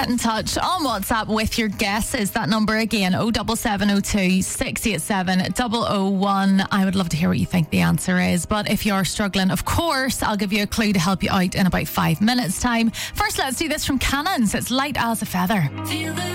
get in touch on WhatsApp with your guesses. That number again, 07702 687 001. I would love to hear what you think the answer is. But if you're struggling, of course, I'll give you a clue to help you out in about 5 minutes' time. First, let's do this from Cannons. It's Light as a Feather.